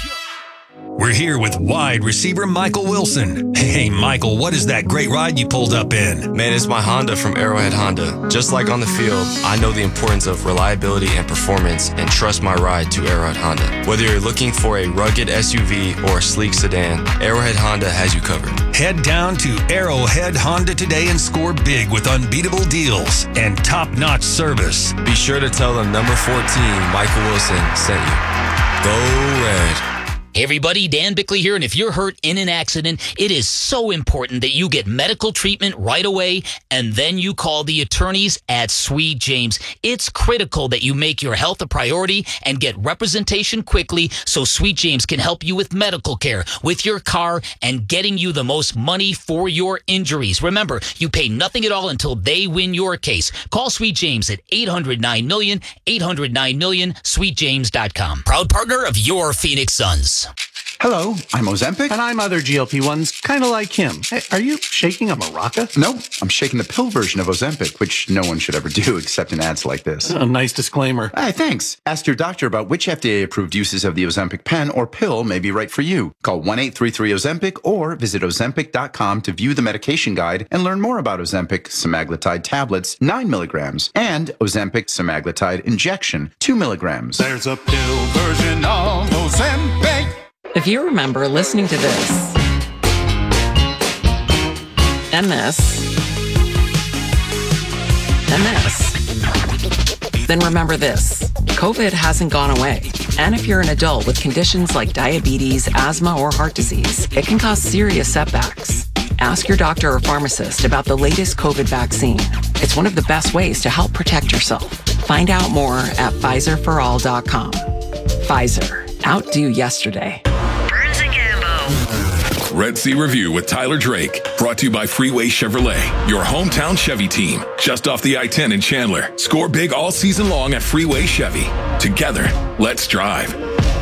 We're here with wide receiver Michael Wilson. Hey, Michael, what is that great ride you pulled up in? Man, it's my Honda from Arrowhead Honda. Just like on the field, I know the importance of reliability and performance and trust my ride to Arrowhead Honda. Whether you're looking for a rugged S U V or a sleek sedan, Arrowhead Honda has you covered. Head down to Arrowhead Honda today and score big with unbeatable deals and top-notch service. Be sure to tell them number fourteen, Michael Wilson, sent you. Go Red. Hey everybody, Dan Bickley here, and if you're hurt in an accident, it is so important that you get medical treatment right away, and then you call the attorneys at Sweet James. It's critical that you make your health a priority and get representation quickly so Sweet James can help you with medical care, with your car, and getting you the most money for your injuries. Remember, you pay nothing at all until they win your case. Call Sweet James at eight hundred nine million, eight hundred nine million, sweet james dot com. Proud partner of your Phoenix Suns. Hello, I'm Ozempic. And I'm other G L P ones, kind of like him. Hey, are you shaking a maraca? No, I'm shaking the pill version of Ozempic, which no one should ever do except in ads like this. A nice disclaimer. Hey, thanks. Ask your doctor about which F D A-approved uses of the Ozempic pen or pill may be right for you. Call one eight three three Ozempic or visit Ozempic dot com to view the medication guide and learn more about Ozempic semaglutide tablets, nine milligrams, and Ozempic semaglutide injection, two milligrams. There's a pill version of Ozempic. If you remember listening to this and this and this, then remember this. COVID hasn't gone away. And if you're an adult with conditions like diabetes, asthma, or heart disease, it can cause serious setbacks. Ask your doctor or pharmacist about the latest COVID vaccine. It's one of the best ways to help protect yourself. Find out more at Pfizer for all dot com. Pfizer. Outdo yesterday. Burns and Gambo. Red Sea Review with Tyler Drake. Brought to you by Freeway Chevrolet, your hometown Chevy team. Just off the I ten in Chandler. Score big all season long at Freeway Chevy. Together, let's drive.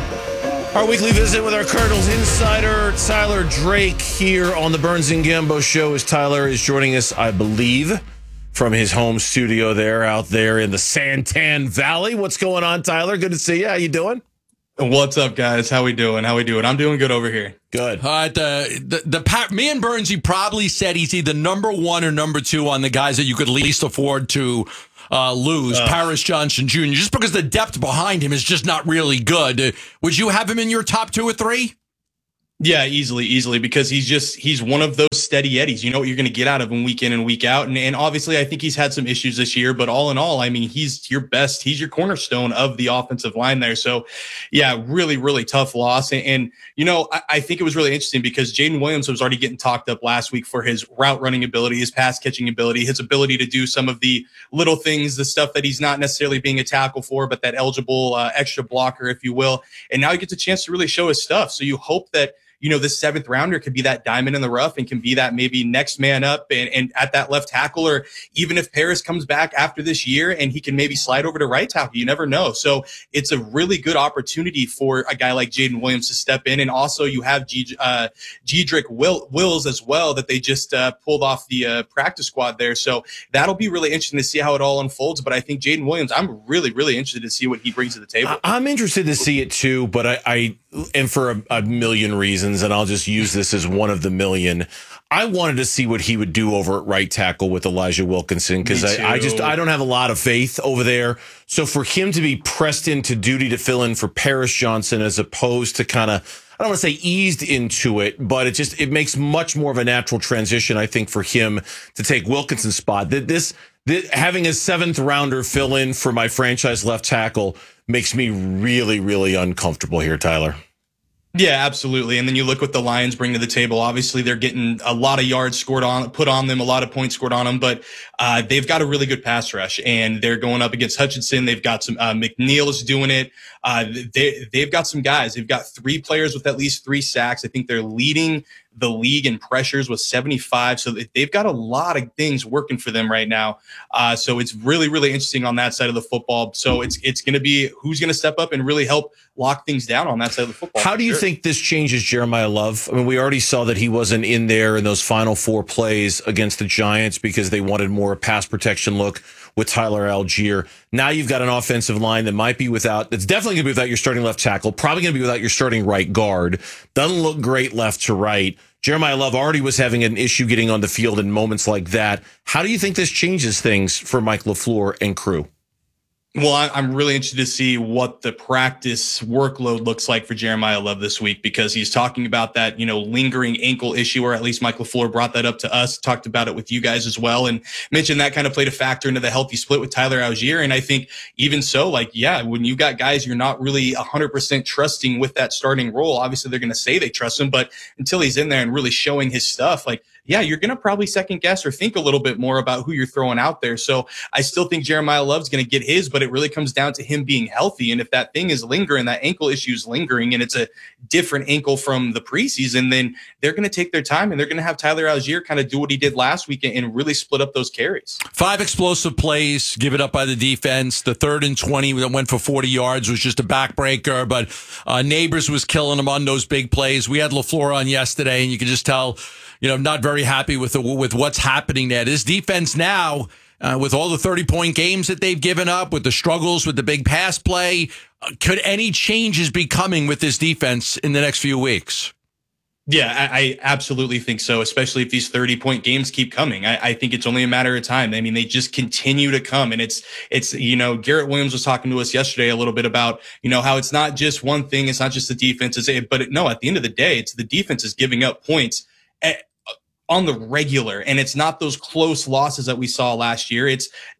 Our weekly visit with our Cardinals insider, Tyler Drake, here on the Burns and Gambo show, as Tyler is joining us, I believe, from his home studio there, out there in the Santan Valley. What's going on, Tyler? Good to see you. How you doing? What's up, guys? How we doing? How we doing? I'm doing good over here. Good. All right, the, the, the, the me and Burnsy probably said he's either number one or number two on the guys that you could least afford to Uh, lose, uh, Paris Johnson Junior, just because the depth behind him is just not really good. Uh, would you have him in your top two or three? Yeah, easily, easily, because he's just, he's one of those steady Eddies. You know what you're going to get out of him week in and week out. And, and obviously, I think he's had some issues this year, but all in all, I mean, he's your best, he's your cornerstone of the offensive line there. So, yeah, really, really tough loss. And, and you know, I, I think it was really interesting because Jaden Williams was already getting talked up last week for his route running ability, his pass catching ability, his ability to do some of the little things, the stuff that he's not necessarily being a tackle for, but that eligible uh, extra blocker, if you will. And now he gets a chance to really show his stuff. So you hope that, you know, this seventh rounder could be that diamond in the rough and can be that maybe next man up and, and at that left tackle, or even if Paris comes back after this year and he can maybe slide over to right tackle, you never know. So it's a really good opportunity for a guy like Jaden Williams to step in. And also you have G, uh, Jedrick Will, Wills as well, that they just uh, pulled off the uh, practice squad there. So that'll be really interesting to see how it all unfolds. But I think Jaden Williams, I'm really, really interested to see what he brings to the table. I'm interested to see it too, but I, I and for a, a million reasons, and I'll just use this as one of the million. I wanted to see what he would do over at right tackle with Elijah Wilkinson, because I, I just I don't have a lot of faith over there. So for him to be pressed into duty to fill in for Paris Johnson as opposed to kind of, I don't want to say eased into it, but it just it makes much more of a natural transition, I think, for him to take Wilkinson's spot. That this, this having a seventh rounder fill in for my franchise left tackle makes me really, really uncomfortable here, Tyler. Yeah, absolutely. And then you look what the Lions bring to the table. Obviously, they're getting a lot of yards scored on, put on them, a lot of points scored on them, but uh, they've got a really good pass rush, and they're going up against Hutchinson. They've got some, uh, McNeil is doing it. Uh, they, they've got some guys. They've got three players with at least three sacks. I think they're leading the league in pressures with seventy-five. So they've got a lot of things working for them right now. Uh, so it's really, really interesting on that side of the football. So it's, it's going to be who's going to step up and really help lock things down on that side of the football. How do you sure. think this changes Jeremiah Love? I mean, we already saw that he wasn't in there in those final four plays against the Giants because they wanted more pass protection look with Tyler Algier. Now you've got an offensive line that might be without, that's definitely going to be without your starting left tackle, probably going to be without your starting right guard. Doesn't look great left to right. Jeremiah Love already was having an issue getting on the field in moments like that. How do you think this changes things for Mike LaFleur and crew? Well, I'm really interested to see what the practice workload looks like for Jeremiah Love this week, because he's talking about that, you know, lingering ankle issue, or at least Mike LaFleur brought that up to us, talked about it with you guys as well, and mentioned that kind of played a factor into the healthy split with Tyler Algier. And I think even so, like, yeah, when you got guys you're not really one hundred percent trusting with that starting role, obviously they're going to say they trust him, but until he's in there and really showing his stuff, like, yeah, you're going to probably second guess or think a little bit more about who you're throwing out there. So I still think Jeremiah Love's going to get his, but it really comes down to him being healthy. And if that thing is lingering, that ankle issue is lingering, and it's a different ankle from the preseason, then they're going to take their time and they're going to have Tyler Algier kind of do what he did last week and really split up those carries. Five explosive plays given up by the defense. The third and twenty that went for forty yards was just a backbreaker, but uh, Neighbors was killing them on those big plays. We had LaFleur on yesterday, and you could just tell, you know, not very happy with the, with what's happening there. This defense now, uh, with all the thirty-point games that they've given up, with the struggles with the big pass play, uh, could any changes be coming with this defense in the next few weeks? Yeah, I, I absolutely think so, especially if these thirty-point games keep coming. I, I think it's only a matter of time. I mean, they just continue to come. And it's, it's you know, Garrett Williams was talking to us yesterday a little bit about, you know, how it's not just one thing. It's not just the defense. It's, but it, no, at the end of the day, it's the defense is giving up points at, on the regular, and it's not those close losses that we saw last year. It's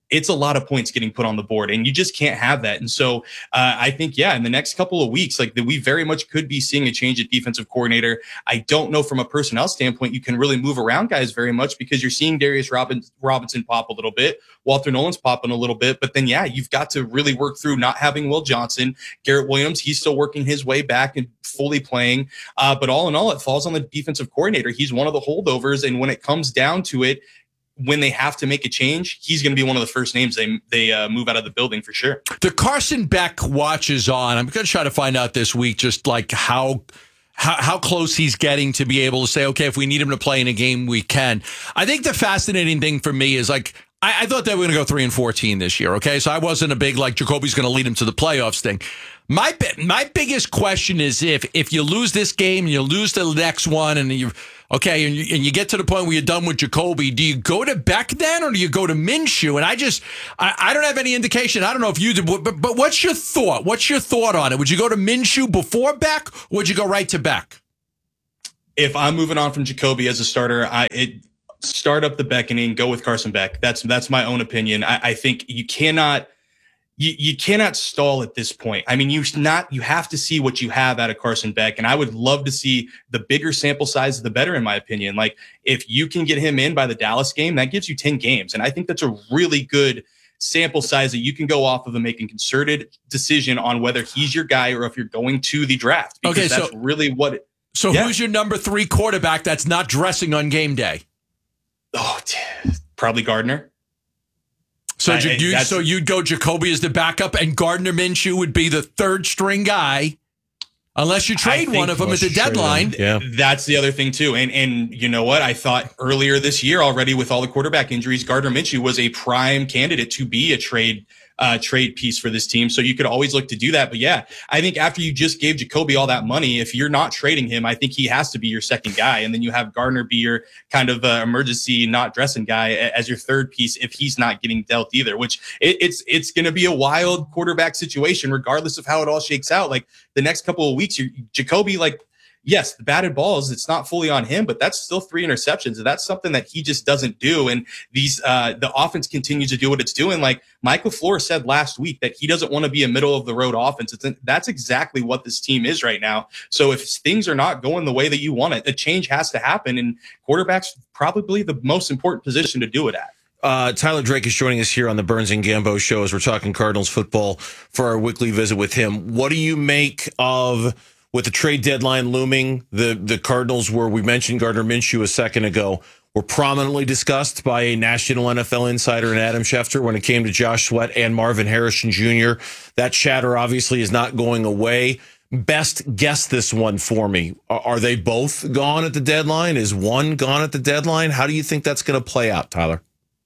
it's a lot of points getting put on the board, and you just can't have that. And so uh, I think, yeah, in the next couple of weeks, like that, we very much could be seeing a change at defensive coordinator. I don't know from a personnel standpoint, you can really move around guys very much because you're seeing Darius Robinson, Robinson pop a little bit. Walter Nolan's popping a little bit, but then, yeah, you've got to really work through not having Will Johnson. Garrett Williams, he's still working his way back and fully playing. Uh, but all in all, it falls on the defensive coordinator. He's one of the holdovers. And when it comes down to it, when they have to make a change, he's going to be one of the first names they they uh, move out of the building for sure. The Carson Beck watch is on. I'm going to try to find out this week just like how, how how close he's getting to be able to say, okay, if we need him to play in a game, we can. I think the fascinating thing for me is like, I, I thought they were going to go three and fourteen this year. Okay, so I wasn't a big like Jacoby's going to lead him to the playoffs thing. My my biggest question is if if you lose this game and you lose the next one and you okay and you, and you get to the point where you're done with Jacoby, do you go to Beck then or do you go to Minshew? And I just I, I don't have any indication. I don't know if you did, but but what's your thought? What's your thought on it? Would you go to Minshew before Beck or would you go right to Beck? If I'm moving on from Jacoby as a starter, I it start up the beckoning, go with Carson Beck. That's that's my own opinion. I, I think you cannot. You, you cannot stall at this point. I mean, you not you have to see what you have out of Carson Beck, and I would love to see the bigger sample size, the better, in my opinion. Like if you can get him in by the Dallas game, that gives you ten games, and I think that's a really good sample size that you can go off of and make a concerted decision on whether he's your guy or if you're going to the draft. Because okay, so that's really what. It, so yeah. Who's your number three quarterback that's not dressing on game day? Oh, probably Gardner. So, I, you, so you'd go Jacoby as the backup, and Gardner Minshew would be the third string guy, unless you trade one of them at the deadline. Yeah, that's the other thing too. And and you know what? I thought earlier this year already with all the quarterback injuries, Gardner Minshew was a prime candidate to be a trade uh, trade piece for this team. So you could always look to do that. But yeah, I think after you just gave Jacoby all that money, if you're not trading him, I think he has to be your second guy. And then you have Gardner be your kind of uh, emergency not dressing guy as your third piece if he's not getting dealt either, which it, it's it's going to be a wild quarterback situation regardless of how it all shakes out. Like the next couple of weeks, you're, Jacoby, like, yes, the batted balls, it's not fully on him, but that's still three interceptions. And that's something that he just doesn't do. And these, uh, the offense continues to do what it's doing. Like Mike LaFleur said last week that he doesn't want to be a middle of the road offense. It's, that's exactly what this team is right now. So if things are not going the way that you want it, a change has to happen. And quarterback's probably the most important position to do it at. Uh, Tyler Drake is joining us here on the Burns and Gambo show as we're talking Cardinals football for our weekly visit with him. What do you make of, with the trade deadline looming, the, the Cardinals, where we mentioned Gardner Minshew a second ago, were prominently discussed by a national N F L insider in Adam Schefter when it came to Josh Sweat and Marvin Harrison Junior That chatter obviously is not going away. Best guess this one for me. Are, are they both gone at the deadline? Is one gone at the deadline? How do you think that's going to play out, Tyler?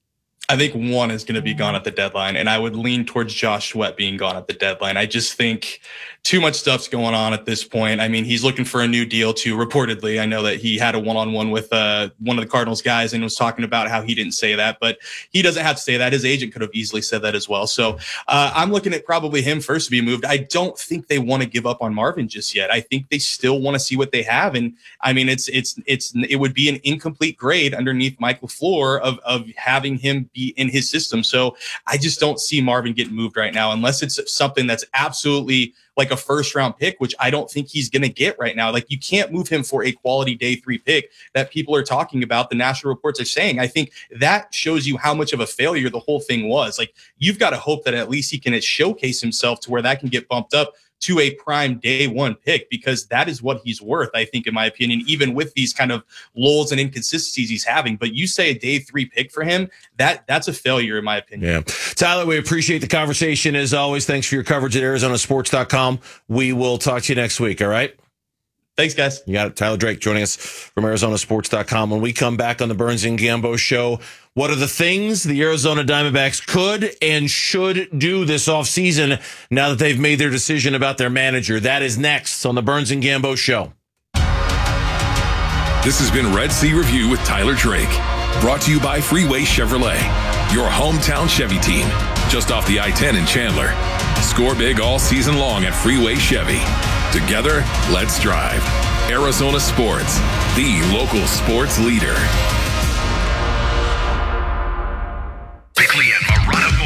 I think one is going to be gone at the deadline, and I would lean towards Josh Sweat being gone at the deadline. I just think too much stuff's going on at this point. I mean, he's looking for a new deal too, reportedly. I know that he had a one-on-one with uh, one of the Cardinals guys and was talking about how he didn't say that, but he doesn't have to say that. His agent could have easily said that as well. So uh, I'm looking at probably him first to be moved. I don't think they want to give up on Marvin just yet. I think they still want to see what they have. And I mean, it's, it's, it's, it would be an incomplete grade underneath Mike LaFleur of, of having him be in his system. So I just don't see Marvin getting moved right now, unless it's something that's absolutely like a first round pick, which I don't think he's going to get right now. Like you can't move him for a quality day three pick that people are talking about. The national reports are saying, I think that shows you how much of a failure the whole thing was. Like you've got to hope that at least he can showcase himself to where that can get bumped up to a prime day one pick, because that is what he's worth, I think, in my opinion, even with these kind of lulls and inconsistencies he's having. But you say a day three pick for him, that that's a failure, in my opinion. Yeah. Tyler, we appreciate the conversation as always. Thanks for your coverage at Arizona Sports dot com. We will talk to you next week. All right. Thanks, guys. You got it. Tyler Drake joining us from Arizona Sports dot com. When we come back on the Burns and Gambo show, what are the things the Arizona Diamondbacks could and should do this offseason now that they've made their decision about their manager? That is next on the Burns and Gambo show. This has been Red Sea Review with Tyler Drake, brought to you by Freeway Chevrolet, your hometown Chevy team, just off the I ten in Chandler. Score big all season long at Freeway Chevy. Together, let's drive. Arizona Sports, the local sports leader. Quickly and Marana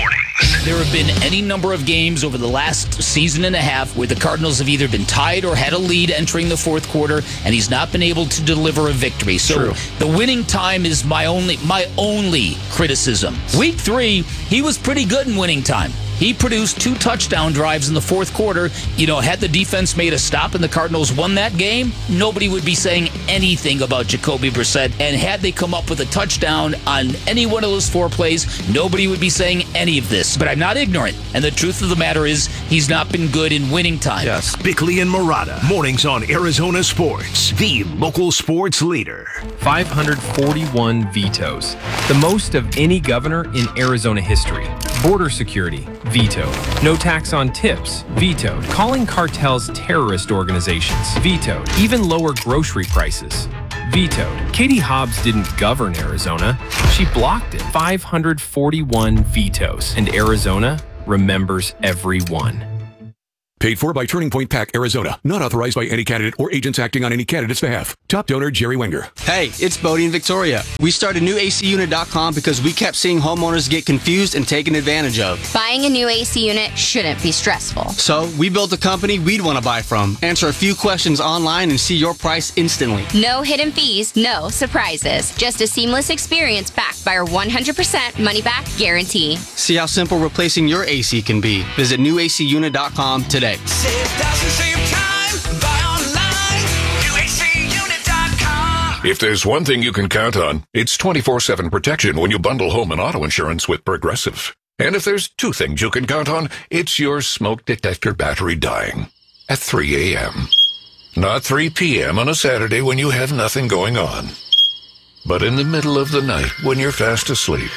There have been any number of games over the last season and a half where the Cardinals have either been tied or had a lead entering the fourth quarter, and he's not been able to deliver a victory. So True. the winning time is my only my only criticism. Week three, he was pretty good in winning time. He produced two touchdown drives in the fourth quarter. You know, had the defense made a stop and the Cardinals won that game, nobody would be saying anything about Jacoby Brissett. And had they come up with a touchdown on any one of those four plays, nobody would be saying any of this. But I'm not ignorant. And the truth of the matter is, he's not been good in winning time. Yes. Bickley and Murata. Mornings on Arizona Sports, the local sports leader. five hundred forty-one vetoes, the most of any governor in Arizona history. Border security, vetoed. No tax on tips, vetoed. Calling cartels terrorist organizations, vetoed. Even lower grocery prices, vetoed. Katie Hobbs didn't govern Arizona, she blocked it. five hundred forty-one vetoes, and Arizona remembers every one. Paid for by Turning Point Pack, Arizona. Not authorized by any candidate or agents acting on any candidate's behalf. Top donor, Jerry Wenger. Hey, it's Bodie and Victoria. We started new A C unit dot com because we kept seeing homeowners get confused and taken advantage of. Buying a new A C unit shouldn't be stressful. So we built a company we'd want to buy from. Answer a few questions online and see your price instantly. No hidden fees, no surprises. Just a seamless experience backed by our one hundred percent money-back guarantee. See how simple replacing your A C can be. Visit new A C unit dot com today. Save thousands, save time. Buy online. new A C unit dot com. If there's one thing you can count on, it's twenty-four seven protection when you bundle home and auto insurance with Progressive. And if there's two things you can count on, it's your smoke detector battery dying at three a.m. Not three p.m. on a Saturday when you have nothing going on, but in the middle of the night when you're fast asleep.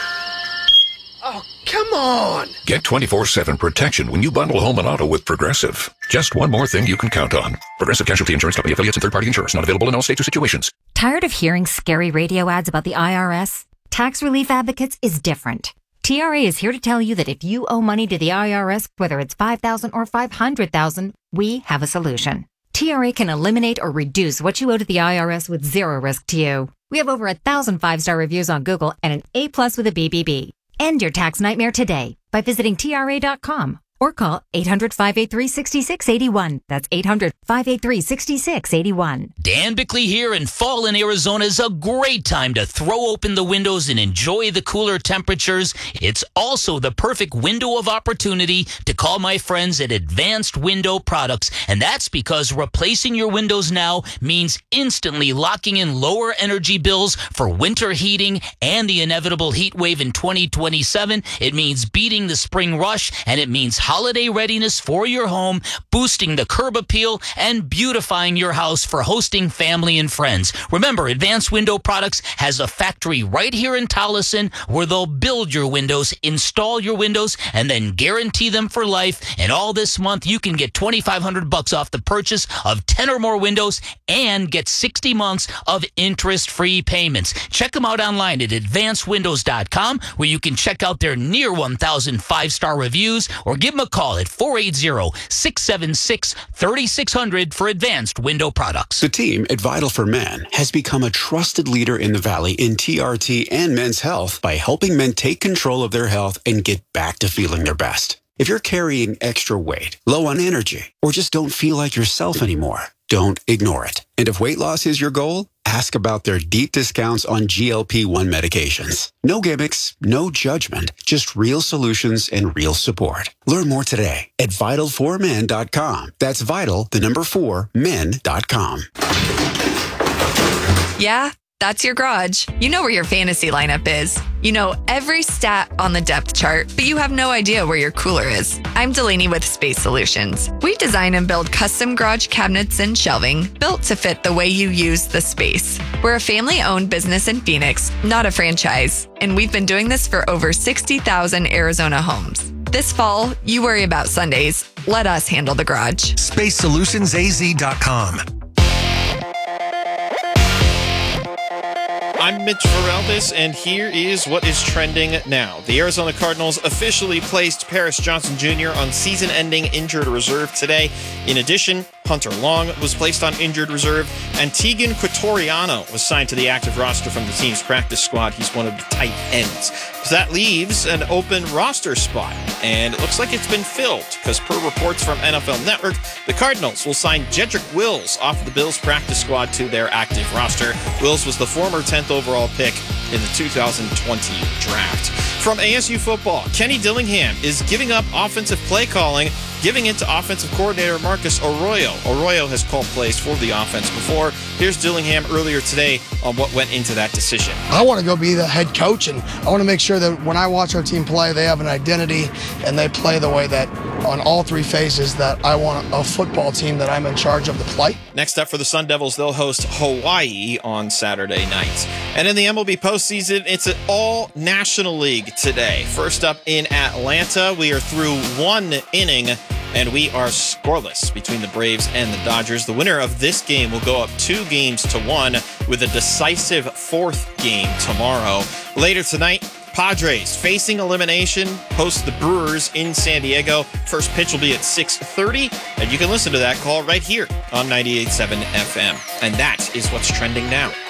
Come on! Get twenty-four seven protection when you bundle home and auto with Progressive. Just one more thing you can count on. Progressive Casualty Insurance Company affiliates and third-party insurers. Not available in all states or situations. Tired of hearing scary radio ads about the I R S? Tax Relief Advocates is different. T R A is here to tell you that if you owe money to the I R S, whether it's five thousand dollars or five hundred thousand dollars, we have a solution. T R A can eliminate or reduce what you owe to the I R S with zero risk to you. We have over a thousand five-star reviews on Google and an A plus with a B B B. End your tax nightmare today by visiting T R A dot com or call eight hundred, five eight three, six six eight one. That's eight hundred, five eight three, six six eight one. Dan Bickley here, and fall in Arizona is a great time to throw open the windows and enjoy the cooler temperatures. It's also the perfect window of opportunity to call my friends at Advanced Window Products, and that's because replacing your windows now means instantly locking in lower energy bills for winter heating and the inevitable heat wave in twenty twenty-seven. It means beating the spring rush, and it means holiday readiness for your home, boosting the curb appeal, and beautifying your house for hosting family and friends. Remember, Advanced Window Products has a factory right here in Tolleson where they'll build your windows, install your windows, and then guarantee them for life. And all this month, you can get twenty-five hundred bucks off the purchase of ten or more windows and get sixty months of interest-free payments. Check them out online at advanced windows dot com, where you can check out their near one thousand five-star reviews, or give them a call at four eight zero, six seven six, three six zero zero for Advanced Window Products. The team at Vital for Men has become a trusted leader in the Valley in T R T and men's health by helping men take control of their health and get back to feeling their best. If you're carrying extra weight, low on energy, or just don't feel like yourself anymore, don't ignore it. And if weight loss is your goal, ask about their deep discounts on G L P one medications. No gimmicks, no judgment, just real solutions and real support. Learn more today at vital for men dot com. That's vital, the number four, men dot com. Yeah, that's your garage. You know where your fantasy lineup is. You know every stat on the depth chart, but you have no idea where your cooler is. I'm Delaney with Space Solutions. We design and build custom garage cabinets and shelving built to fit the way you use the space. We're a family-owned business in Phoenix, not a franchise, and we've been doing this for over sixty thousand Arizona homes. This fall, you worry about Sundays. Let us handle the garage. space solutions a z dot com. I'm Mitch Varelvis, and here is what is trending now. The Arizona Cardinals officially placed Paris Johnson Junior on season-ending injured reserve today. In addition, Hunter Long was placed on injured reserve, and Tegan Quatoriano was signed to the active roster from the team's practice squad. He's one of the tight ends. So that leaves an open roster spot, and it looks like it's been filled because per reports from N F L Network, the Cardinals will sign Jedrick Wills off the Bills practice squad to their active roster. Wills was the former tenth overall pick in the two thousand twenty draft. From A S U football, Kenny Dillingham is giving up offensive play calling, giving it to offensive coordinator Marcus Arroyo. Arroyo has called plays for the offense before. Here's Dillingham earlier today on what went into that decision. I want to go be the head coach, and I want to make sure that when I watch our team play, they have an identity and they play the way that on all three phases that I want a football team that I'm in charge of the play. Next up for the Sun Devils, they'll host Hawaii on Saturday night. And in the M L B postseason, it's an all-National League today. First up in Atlanta, we are through one inning, and we are scoreless between the Braves and the Dodgers. The winner of this game will go up two games to one with a decisive fourth game tomorrow. Later tonight, Padres facing elimination host the Brewers in San Diego. First pitch will be at six thirty, and you can listen to that call right here on ninety-eight point seven F M. And that is what's trending now.